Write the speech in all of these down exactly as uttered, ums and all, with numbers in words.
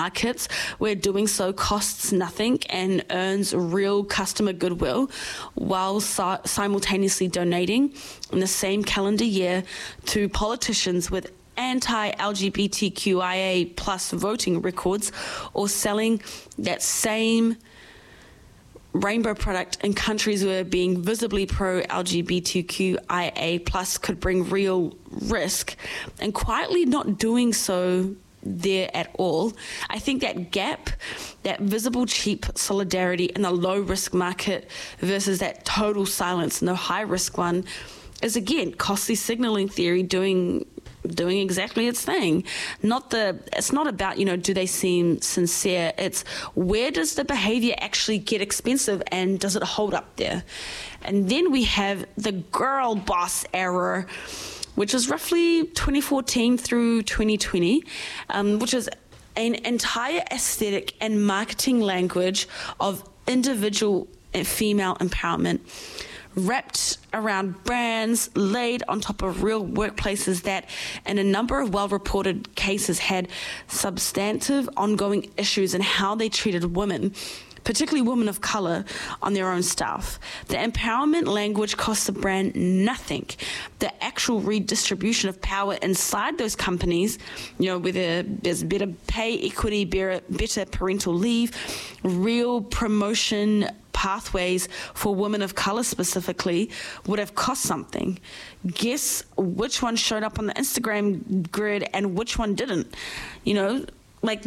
markets where doing so costs nothing and earns real customer goodwill, while si- simultaneously donating in the same calendar year to politicians with anti-L G B T Q I A plus voting records, or selling that same rainbow product in countries where being visibly pro-L G B T Q I A plus could bring real risk, and quietly not doing so there at all. I think that gap, that visible cheap solidarity in the low risk market versus that total silence in the high risk one, is again costly signaling theory doing doing exactly its thing. Not the it's not about, you know, do they seem sincere? It's where does the behavior actually get expensive, and does it hold up there? And then we have the girl boss era, which is roughly twenty fourteen through twenty twenty, um, which is an entire aesthetic and marketing language of individual and female empowerment, wrapped around brands, laid on top of real workplaces that, in a number of well-reported cases, had substantive ongoing issues in how they treated women, particularly women of color, on their own staff. The empowerment language costs the brand nothing. The actual redistribution of power inside those companies, you know, whether there's better pay, equity, better parental leave, real promotion pathways for women of color specifically, would have cost something. Guess which one showed up on the Instagram grid and which one didn't? You know, like,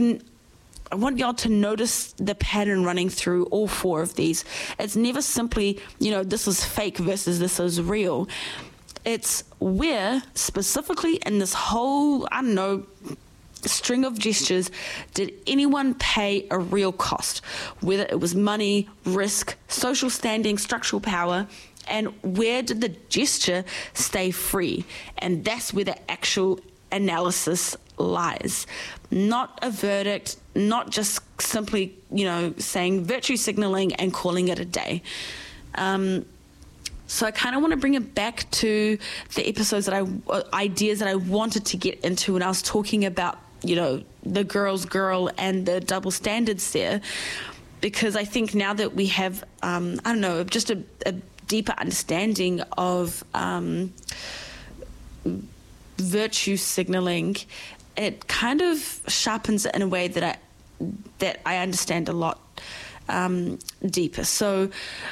I want y'all to notice the pattern running through all four of these. It's never simply, you know, this is fake versus this is real. It's where specifically in this whole, I don't know, string of gestures did anyone pay a real cost, whether it was money, risk, social standing, structural power, and where did the gesture stay free? And that's where the actual analysis lies. Not a verdict, not just simply, you know, saying virtue signaling and calling it a day. Um, So I kind of want to bring it back to the episodes that I, uh, ideas that I wanted to get into when I was talking about, you know, the girl's girl and the double standards there, because I think now that we have, um, I don't know, just a, a deeper understanding of um, virtue signaling, it kind of sharpens it in a way that I that I understand a lot um, deeper. So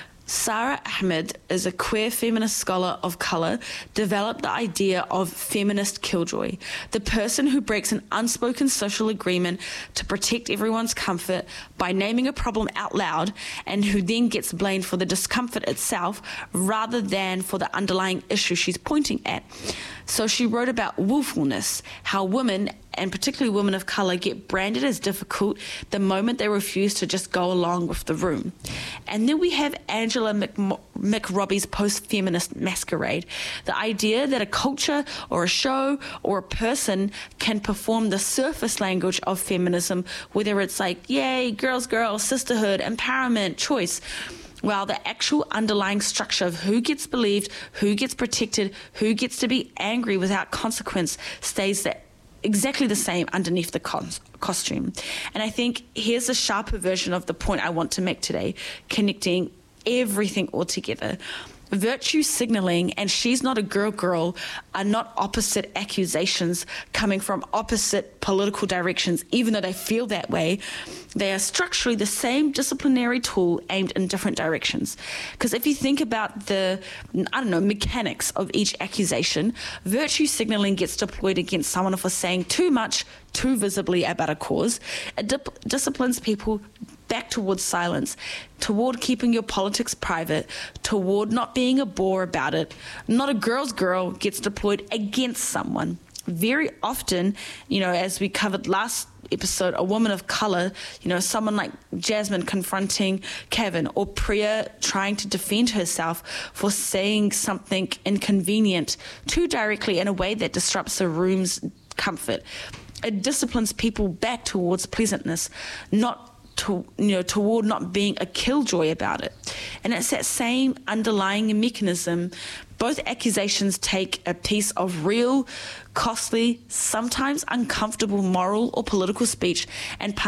Sara Ahmed is a queer feminist scholar of colour, developed the idea of feminist killjoy, the person who breaks an unspoken social agreement to protect everyone's comfort by naming a problem out loud, and who then gets blamed for the discomfort itself rather than for the underlying issue she's pointing at. So she wrote about willfulness, how women, and particularly women of colour, get branded as difficult the moment they refuse to just go along with the room. And then we have Angela Mc- McRobbie's post-feminist masquerade, the idea that a culture or a show or a person can perform the surface language of feminism, whether it's like, yay, girls, girls, sisterhood, empowerment, choice, while the actual underlying structure of who gets believed, who gets protected, who gets to be angry without consequence stays the exactly the same underneath the cos- costume. And I think here's a sharper version of the point I want to make today, connecting everything all together. Virtue signaling and she's not a girl girl are not opposite accusations coming from opposite political directions, even though they feel that way. They are structurally the same disciplinary tool aimed in different directions. Because if you think about the, I don't know, mechanics of each accusation, virtue signaling gets deployed against someone for saying too much, too visibly about a cause. It dip- disciplines people back towards silence, toward keeping your politics private, toward not being a bore about it. Not a girl's girl gets deployed against someone. Very often, you know, as we covered last episode, a woman of colour, you know, someone like Jasmine confronting Kevin, or Priya trying to defend herself for saying something inconvenient too directly in a way that disrupts the room's comfort. It disciplines people back towards pleasantness, not To, you know, toward not being a killjoy about it. And it's that same underlying mechanism. Both accusations take a piece of real, costly, sometimes uncomfortable moral or political speech and